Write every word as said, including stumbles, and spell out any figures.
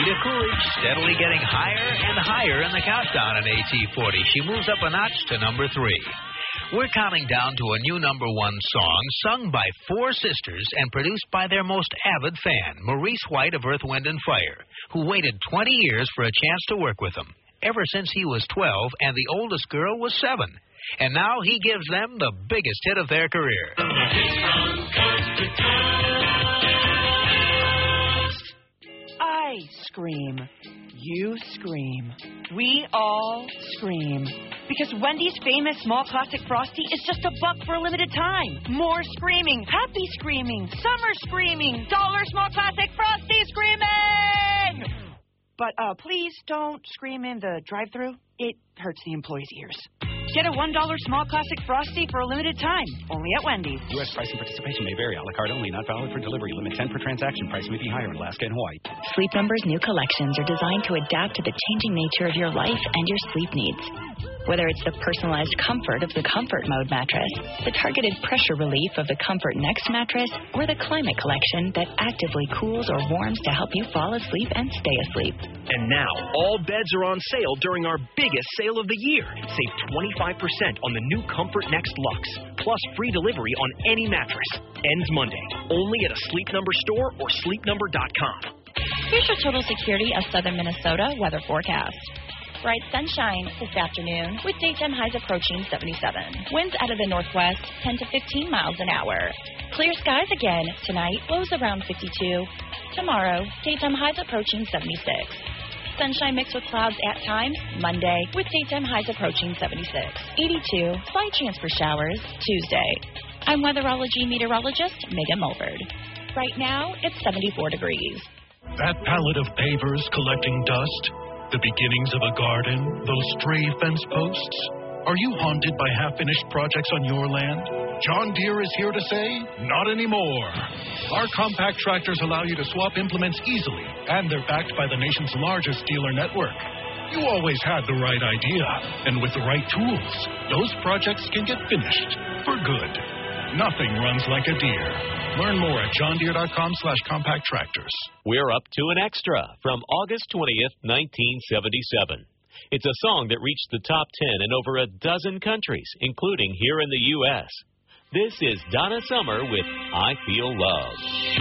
Rita Coolidge steadily getting higher and higher in the countdown in A T forty. She moves up a notch to number three. We're counting down to a new number one song sung by four sisters and produced by their most avid fan, Maurice White of Earth, Wind and Fire, who waited twenty years for a chance to work with them, ever since he was twelve and the oldest girl was seven. And now he gives them the biggest hit of their career. I scream. You scream. We all scream. Because Wendy's famous small classic Frosty is just a buck for a limited time. More screaming, happy screaming, summer screaming, dollar small classic Frosty screaming! But uh, please don't scream in the drive-thru. It hurts the employees' ears. Get a one dollar small classic Frosty for a limited time, only at Wendy's. U S price and participation may vary. A la carte only, not valid for delivery. Limit ten per transaction. Price may be higher in Alaska and Hawaii. Sleep Number's new collections are designed to adapt to the changing nature of your life and your sleep needs. Whether it's the personalized comfort of the Comfort Mode mattress, the targeted pressure relief of the Comfort Next mattress, or the Climate Collection that actively cools or warms to help you fall asleep and stay asleep. And now, all beds are on sale during our biggest sale of the year. Save twenty-five percent on the new Comfort Next Luxe, plus free delivery on any mattress. Ends Monday, only at a Sleep Number store or sleep number dot com. Here's your Total Security of Southern Minnesota weather forecast. Bright sunshine this afternoon with daytime highs approaching seventy-seven. Winds out of the northwest ten to fifteen miles an hour. Clear skies again tonight, lows around fifty-two. Tomorrow, daytime highs approaching seventy-six. Sunshine mixed with clouds at times Monday with daytime highs approaching seventy-six. eighty-two, slight chance for showers Tuesday. I'm weatherology meteorologist Megan Mulford. Right now, it's seventy-four degrees. That pallet of pavers collecting dust, the beginnings of a garden, those stray fence posts. Are you haunted by half-finished projects on your land? John Deere is here to say, not anymore. Our compact tractors allow you to swap implements easily, and they're backed by the nation's largest dealer network. You always had the right idea, and with the right tools, those projects can get finished for good. Nothing runs like a Deere. Learn more at johndeere.com slash compact tractors. We're up to an extra from August twentieth, nineteen seventy-seven. It's a song that reached the top ten in over a dozen countries, including here in the U S This is Donna Summer with I Feel Love.